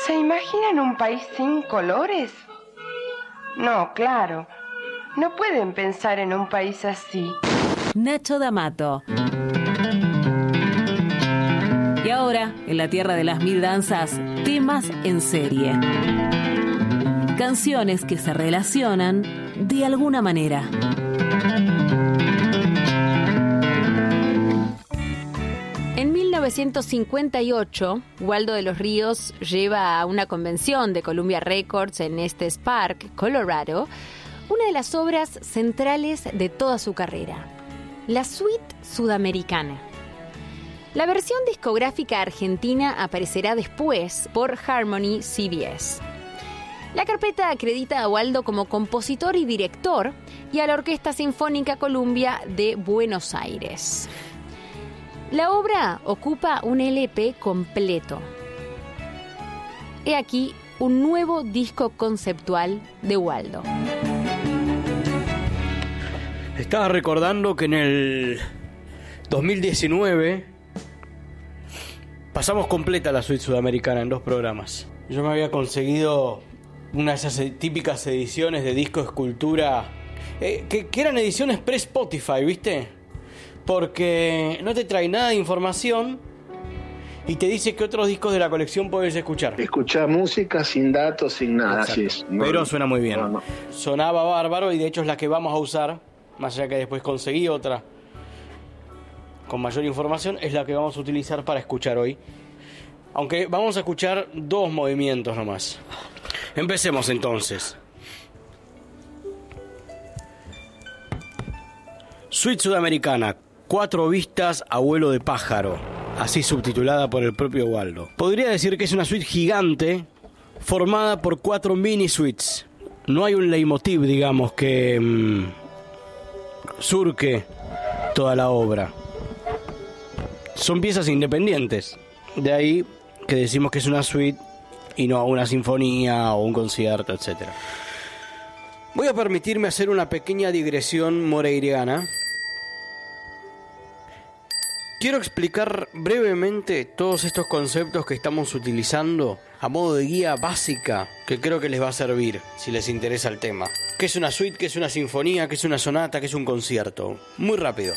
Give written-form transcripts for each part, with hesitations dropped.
¿Se imaginan un país sin colores? No, claro. No pueden pensar en un país así. Nacho D'Amato. Y ahora, en la tierra de las mil danzas, temas en serie. Canciones que se relacionan de alguna manera. En 1958, Waldo de los Ríos lleva a una convención de Columbia Records en Estes Park, Colorado, una de las obras centrales de toda su carrera, la Suite Sudamericana. La versión discográfica argentina aparecerá después por Harmony CBS. La carpeta acredita a Waldo como compositor y director y a la Orquesta Sinfónica Columbia de Buenos Aires. La obra ocupa un LP completo. He aquí un nuevo disco conceptual de Waldo. Estaba recordando que en el 2019 pasamos completa la Suite Sudamericana en 2 programas. Yo me había conseguido una de esas típicas ediciones de disco escultura que eran ediciones pre-Spotify, ¿viste? Porque no te trae nada de información y te dice que otros discos de la colección puedes escuchar. Escuchar música sin datos, sin nada. Así es. No, pero suena muy bien. No. Sonaba bárbaro y de hecho es la que vamos a usar, más allá que después conseguí otra con mayor información, es la que vamos a utilizar para escuchar hoy. Aunque vamos a escuchar 2 movimientos nomás. Empecemos entonces. Suite Sudamericana, 4 vistas a vuelo de pájaro, así subtitulada por el propio Waldo. Podría decir que es una suite gigante formada por 4 mini suites. No hay un leitmotiv, digamos, que surque toda la obra. Son piezas independientes. De ahí que decimos que es una suite y no una sinfonía o un concierto, etc. Voy a permitirme hacer una pequeña digresión moreiriana. Quiero explicar brevemente todos estos conceptos que estamos utilizando a modo de guía básica que creo que les va a servir si les interesa el tema. ¿Qué es una suite? ¿Qué es una sinfonía? ¿Qué es una sonata? ¿Qué es un concierto? Muy rápido.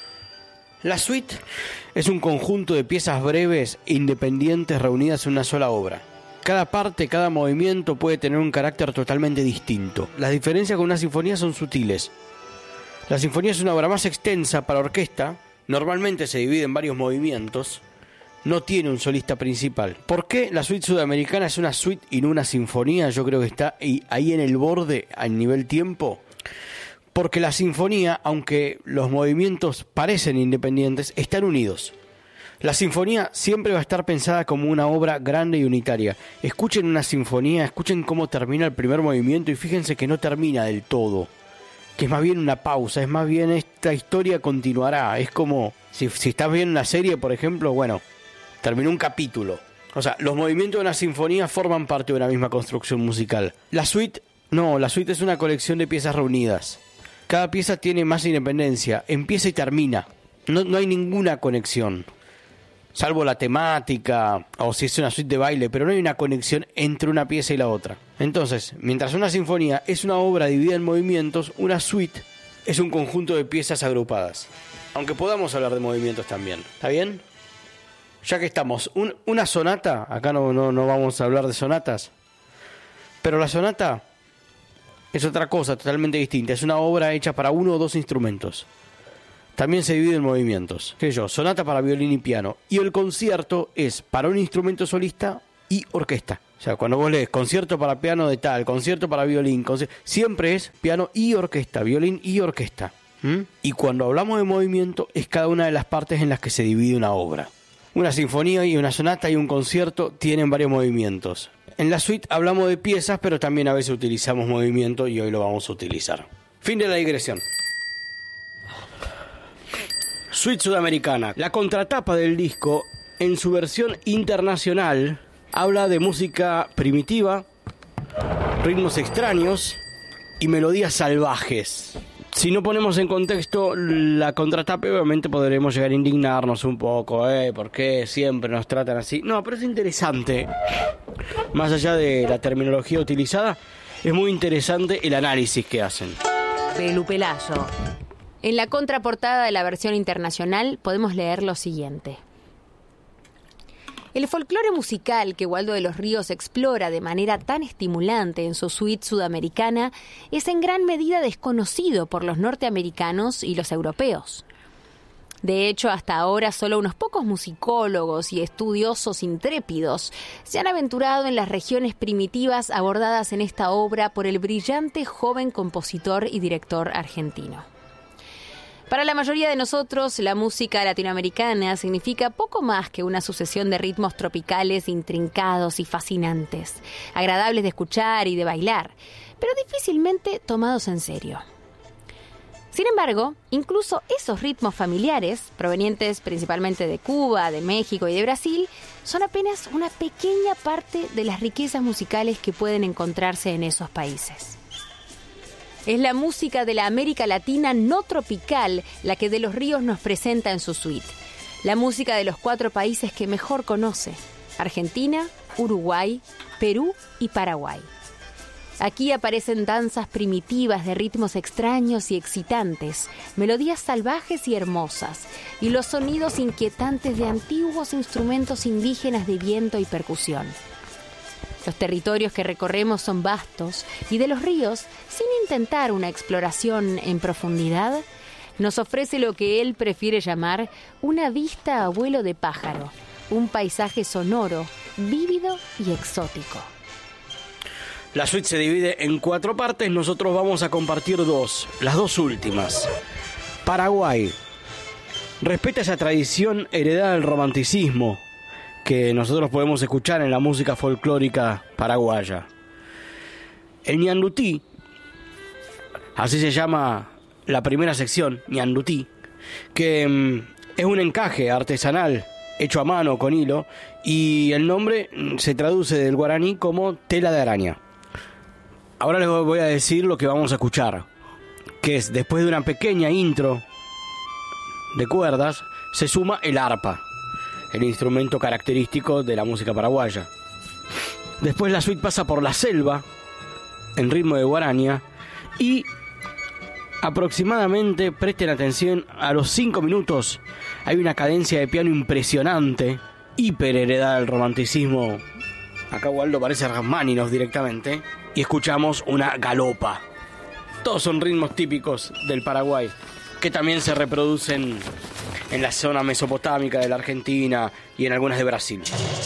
La suite es un conjunto de piezas breves e independientes reunidas en una sola obra. Cada parte, cada movimiento puede tener un carácter totalmente distinto. Las diferencias con una sinfonía son sutiles. La sinfonía es una obra más extensa para orquesta. Normalmente se divide en varios movimientos. No tiene un solista principal. ¿Por qué la suite sudamericana es una suite y no una sinfonía? Yo creo que está ahí en el borde a nivel tiempo. Porque la sinfonía, aunque los movimientos parecen independientes, están unidos. La sinfonía siempre va a estar pensada como una obra grande y unitaria. Escuchen una sinfonía, escuchen cómo termina el primer movimiento y fíjense que no termina del todo. Que es más bien una pausa, es más bien esta historia continuará. Es como, si estás viendo una serie, por ejemplo, bueno, terminó un capítulo. O sea, los movimientos de una sinfonía forman parte de una misma construcción musical. La suite, no, la suite es una colección de piezas reunidas. Cada pieza tiene más independencia, empieza y termina. No hay ninguna conexión. Salvo la temática, o si es una suite de baile, pero no hay una conexión entre una pieza y la otra. Entonces, mientras una sinfonía es una obra dividida en movimientos, una suite es un conjunto de piezas agrupadas. Aunque podamos hablar de movimientos también. ¿Está bien? Ya que estamos, una sonata, acá no vamos a hablar de sonatas, pero la sonata es otra cosa totalmente distinta. Es una obra hecha para 1 o 2 instrumentos. También se divide en movimientos. ¿Qué sé yo? Sonata para violín y piano. Y el concierto es para un instrumento solista y orquesta. O sea, cuando vos lees concierto para piano de tal, concierto para violín, siempre es piano y orquesta, violín y orquesta. Y cuando hablamos de movimiento, es cada una de las partes en las que se divide una obra. Una sinfonía y una sonata y un concierto tienen varios movimientos. En la suite hablamos de piezas, pero también a veces utilizamos movimiento y hoy lo vamos a utilizar. Fin de la digresión. Suite Sudamericana. La contratapa del disco, en su versión internacional, habla de música primitiva, ritmos extraños y melodías salvajes. Si no ponemos en contexto la contratapa, obviamente podremos llegar a indignarnos un poco. ¿Por qué siempre nos tratan así? No, pero es interesante más allá de la terminología utilizada, es muy interesante el análisis que hacen. Pelu Pelayo. En la contraportada de la versión internacional podemos leer lo siguiente. El folclore musical que Waldo de los Ríos explora de manera tan estimulante en su suite sudamericana es en gran medida desconocido por los norteamericanos y los europeos. De hecho, hasta ahora solo unos pocos musicólogos y estudiosos intrépidos se han aventurado en las regiones primitivas abordadas en esta obra por el brillante joven compositor y director argentino. Para la mayoría de nosotros, la música latinoamericana significa poco más que una sucesión de ritmos tropicales intrincados y fascinantes, agradables de escuchar y de bailar, pero difícilmente tomados en serio. Sin embargo, incluso esos ritmos familiares, provenientes principalmente de Cuba, de México y de Brasil, son apenas una pequeña parte de las riquezas musicales que pueden encontrarse en esos países. Es la música de la América Latina no tropical la que De los Ríos nos presenta en su suite. La música de los 4 países que mejor conoce: Argentina, Uruguay, Perú y Paraguay. Aquí aparecen danzas primitivas de ritmos extraños y excitantes, melodías salvajes y hermosas, y los sonidos inquietantes de antiguos instrumentos indígenas de viento y percusión. Los territorios que recorremos son vastos y De los Ríos, sin intentar una exploración en profundidad, nos ofrece lo que él prefiere llamar una vista a vuelo de pájaro, un paisaje sonoro, vívido y exótico. La suite se divide en 4 partes, nosotros vamos a compartir 2, las 2 últimas. Paraguay respeta esa tradición heredada del romanticismo que nosotros podemos escuchar en la música folclórica paraguaya. El ñandutí, así se llama la primera sección, ñandutí, que es un encaje artesanal hecho a mano con hilo, y el nombre se traduce del guaraní como tela de araña. Ahora les voy a decir lo que vamos a escuchar, que es, después de una pequeña intro de cuerdas, se suma el arpa, el instrumento característico de la música paraguaya. Después la suite pasa por la selva, en ritmo de guaraña, y aproximadamente, presten atención, a los 5 minutos hay una cadencia de piano impresionante, hiper heredada del romanticismo. Acá Waldo parece Rachmaninoff directamente, y escuchamos una galopa. Todos son ritmos típicos del Paraguay, que también se reproducen en la zona mesopotámica de la Argentina y en algunas de Brasil.